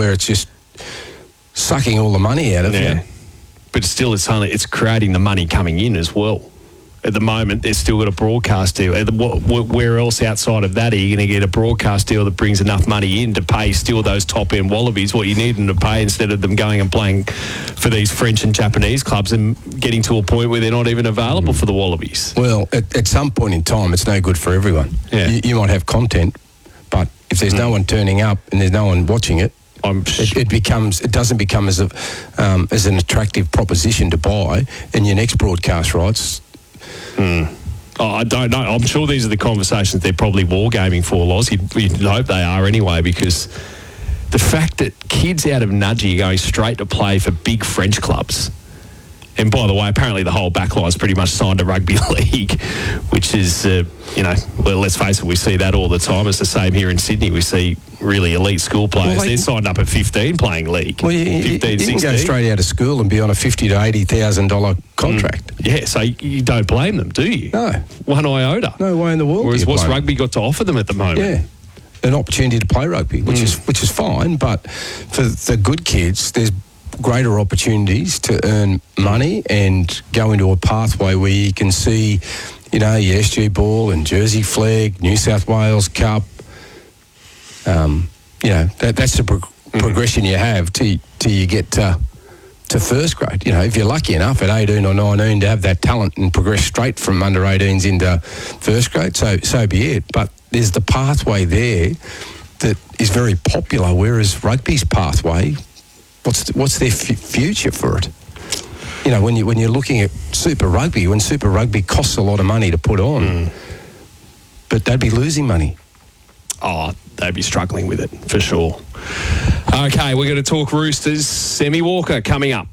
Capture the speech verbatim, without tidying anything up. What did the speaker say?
where it's just sucking all the money out of Yeah. you. But still, it's only, it's creating the money coming in as well. At the moment, they've still got a broadcast deal. Uh, wh- wh- Where else outside of that are you going to get a broadcast deal that brings enough money in to pay still those top-end Wallabies what you need them to pay, instead of them going and playing for these French and Japanese clubs and getting to a point where they're not even available mm. for the Wallabies? Well, at, at some point in time, it's no good for everyone. Yeah. You, you might have content, but if there's mm. no one turning up and there's no one watching it, I'm it, it becomes it doesn't become as a um, as an attractive proposition to buy, and your next broadcast rights. Mm. Oh, I don't know. I'm sure these are the conversations they're probably wargaming for, Loz. You'd, you'd hope they are anyway, because the fact that kids out of Nudgee are going straight to play for big French clubs. And by the way, apparently the whole backline's pretty much signed to rugby league, which is, uh, you know, well, let's face it, we see that all the time. It's the same here in Sydney. We see really elite school players. Well, they, They're signed up at fifteen playing league. Well, you, fifteen, you can go straight out of school and be on a fifty to eighty thousand dollar contract. Mm. Yeah, so you don't blame them, do you? No, one iota. No way in the world. Whereas what's rugby got to offer them at the moment? Yeah, an opportunity to play rugby, which mm. is which is fine. But for the good kids, there's greater opportunities to earn money and go into a pathway where you can see, you know, your S G Ball and Jersey Flag, New South Wales Cup. Um, you know, that, that's the pro- mm. progression you have till, till you get to, to first grade. You know, if you're lucky enough at eighteen or nineteen to have that talent and progress straight from under eighteens into first grade, so so be it. But there's the pathway there that is very popular, whereas rugby's pathway, What's the, what's their f- future for it? You know, when you when you're looking at Super Rugby, when Super Rugby costs a lot of money to put on, mm. but they'd be losing money. Oh, they'd be struggling with it for sure. Okay, we're going to talk Roosters. Semi Walker coming up.